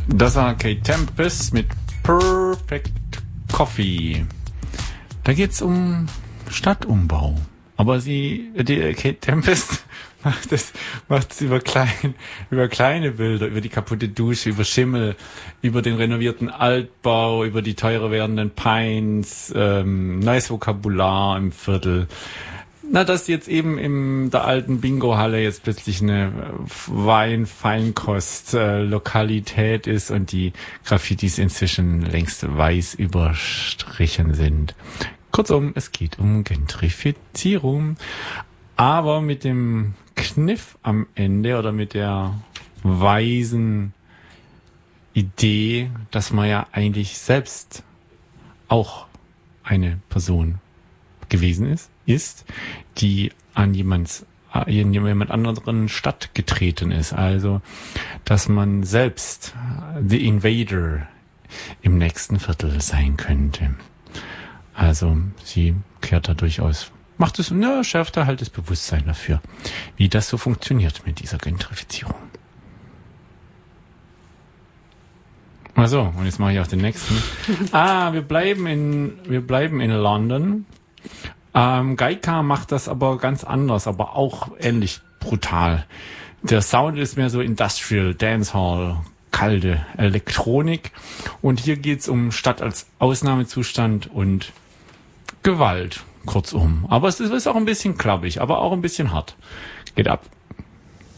Das war Kate Tempest mit Perfect Coffee. Da geht's um Stadtumbau. Aber die Kate Tempest macht es über kleine Bilder, über die kaputte Dusche, über Schimmel, über den renovierten Altbau, über die teurer werdenden Pines, neues Vokabular im Viertel. Na, dass jetzt eben in der alten Bingo-Halle jetzt plötzlich eine Wein-Feinkost-Lokalität ist und die Graffitis inzwischen längst weiß überstrichen sind. Kurzum, es geht um Gentrifizierung. Aber mit dem Kniff am Ende oder mit der weisen Idee, dass man ja eigentlich selbst auch eine Person gewesen ist, die an jemand anderen Stadt getreten ist. Also, dass man selbst the Invader im nächsten Viertel sein könnte. Also, sie kehrt da durchaus, schärft da halt das Bewusstsein dafür, wie das so funktioniert mit dieser Gentrifizierung. Also, und jetzt mache ich auch den nächsten. Wir bleiben in London. Gaika macht das aber ganz anders, aber auch ähnlich brutal. Der Sound ist mehr so Industrial, Dancehall, kalte Elektronik. Und hier geht's um Stadt als Ausnahmezustand und Gewalt, kurzum. Aber es ist auch ein bisschen klappig, aber auch ein bisschen hart. Geht ab.